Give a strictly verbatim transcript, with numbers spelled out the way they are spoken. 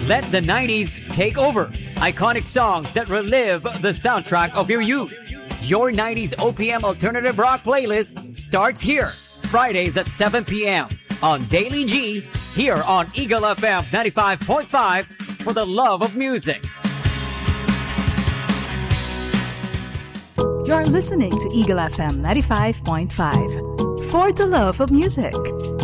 Let the nineties take over. Iconic songs that relive the soundtrack of your youth. Your nineties O P M alternative rock playlist starts here. Fridays at seven p.m. on Daily G, here on Eagle F M ninety-five point five for the love of music. You're listening to Eagle F M ninety-five point five for the love of music.